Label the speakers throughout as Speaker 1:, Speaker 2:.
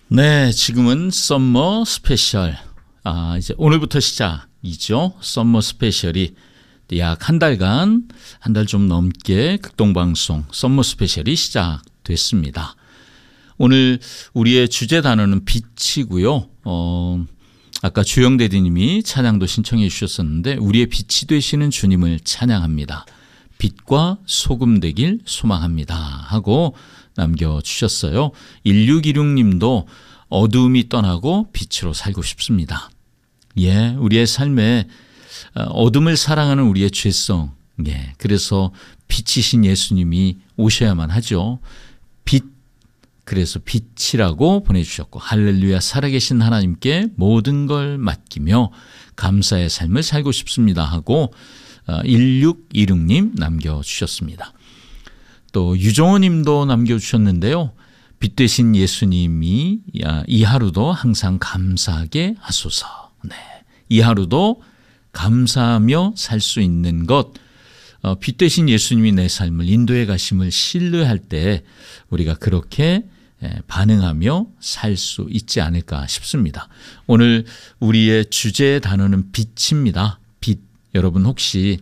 Speaker 1: 네, 지금은 썸머 스페셜. 이제 오늘부터 시작이죠. 썸머 스페셜이 약 한 달간, 한 달 좀 넘게 극동방송 썸머 스페셜이 시작됐습니다. 오늘 우리의 주제 단어는 빛이고요. 아까 주영대디님이 찬양도 신청해 주셨었는데 우리의 빛이 되시는 주님을 찬양합니다. 빛과 소금 되길 소망합니다 하고 남겨주셨어요. 1616님도 어두움이 떠나고 빛으로 살고 싶습니다. 예, 우리의 삶에 어둠을 사랑하는 우리의 죄성, 예, 그래서 빛이신 예수님이 오셔야만 하죠. 빛, 그래서 빛이라고 보내주셨고 할렐루야, 살아계신 하나님께 모든 걸 맡기며 감사의 삶을 살고 싶습니다 하고 1616님 남겨주셨습니다. 또 유정호 님도 남겨주셨는데요. 빛 되신 예수님이 이 하루도 항상 감사하게 하소서. 네, 이 하루도 감사하며 살 수 있는 것, 빛 되신 예수님이 내 삶을 인도해 가심을 신뢰할 때 우리가 그렇게 반응하며 살 수 있지 않을까 싶습니다. 오늘 우리의 주제의 단어는 빛입니다. 빛. 여러분 혹시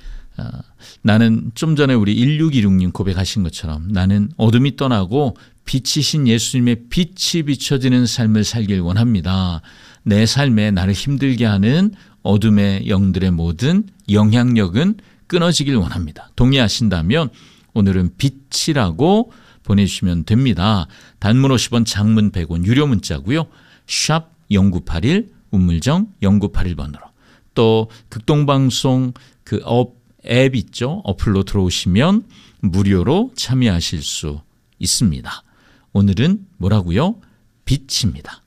Speaker 1: 나는 좀 전에 우리 1616님 고백하신 것처럼 나는 어둠이 떠나고 빛이신 예수님의 빛이 비춰지는 삶을 살길 원합니다. 내 삶에 나를 힘들게 하는 어둠의 영들의 모든 영향력은 끊어지길 원합니다. 동의하신다면 오늘은 빛이라고 보내주시면 됩니다. 단문 50원, 장문 100원, 유료 문자고요. 샵 0981, 우물정 0981번으로. 또 극동방송 그 앱 있죠. 어플로 들어오시면 무료로 참여하실 수 있습니다. 오늘은 뭐라고요? 빛입니다.